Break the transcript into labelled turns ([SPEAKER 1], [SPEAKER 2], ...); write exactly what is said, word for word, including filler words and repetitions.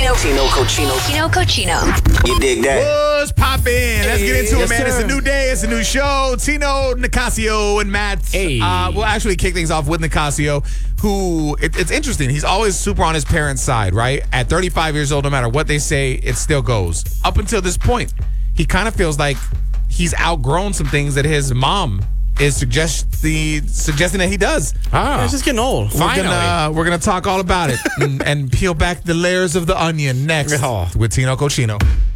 [SPEAKER 1] Tino.
[SPEAKER 2] Tino Cochino.
[SPEAKER 1] Tino Cochino.
[SPEAKER 2] You dig that?
[SPEAKER 3] What's poppin'? Let's get into
[SPEAKER 4] Yes,
[SPEAKER 3] it, man.
[SPEAKER 4] sir.
[SPEAKER 3] It's a new day. It's a new show. Tino, Nicasio, and Matt.
[SPEAKER 4] Hey.
[SPEAKER 3] Uh, we'll actually kick things off with Nicasio, who, it, it's interesting. He's always super on his parents' side, right? At thirty-five years old, no matter what they say, it still goes. Up until this point, he kind of feels like he's outgrown some things that his mom is suggest the, suggesting that he does.
[SPEAKER 4] Ah, it's just getting old.
[SPEAKER 3] We're
[SPEAKER 4] Finally.
[SPEAKER 3] gonna, we're gonna talk all about it and, and peel back the layers of the onion next
[SPEAKER 4] Oh.
[SPEAKER 3] with Tino Cochino.